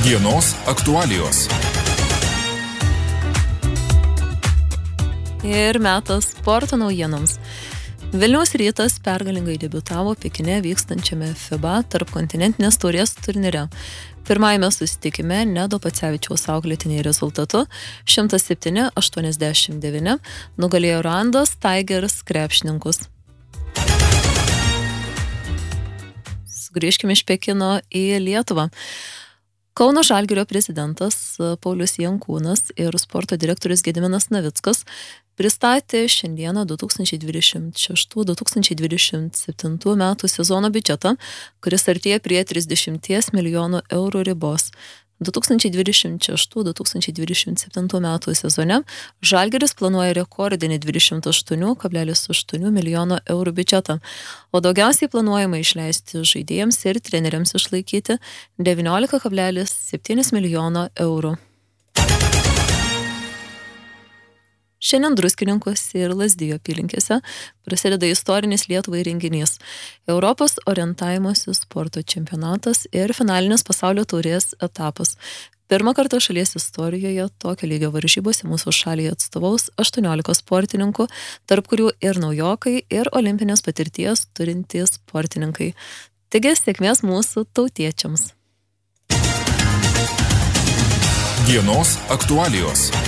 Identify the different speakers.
Speaker 1: Dienos aktualijos.
Speaker 2: Ir metas sporto naujienoms. Vilniaus Rytas pergalingai debiutavo Pekine vykstančiame FIBA tarpkontinentinės taurės turnyre. Pirmajame susitikime Nedo Pacevičiaus auklėtiniai rezultatu 107-89 nugalėjo Ruandos Tigers krepšininkus. Sugrįžkime iš Pekino į Lietuvą. Kauno Žalgirio prezidentas Paulius Jankūnas ir sporto direktorius Gediminas Navickas pristatė šiandieną 2026-2027 metų sezono biudžetą, kuris artėja prie 30 milijonų eurų ribos. 2026-2027 metų sezone Žalgiris planuoja rekordinį 28,8 milijono eurų biudžetą, o daugiausiai planuojama išleisti žaidėjams ir treneriams išlaikyti 19,7 milijono eurų. Šiandien Druskininkuose ir Lazdijų apylinkėse prasideda istorinis Lietuvai renginys – Europos orientavimosi sporto čempionatas ir finalinis pasaulio taurės etapas. Pirmą kartą šalies istorijoje tokio lygio varžybose mūsų šalyje atstovaus 18 sportininkų, tarp kurių ir naujokai, ir olimpinės patirties turintys sportininkai. Taigi, sėkmės mūsų tautiečiams.
Speaker 1: Dienos aktualijos.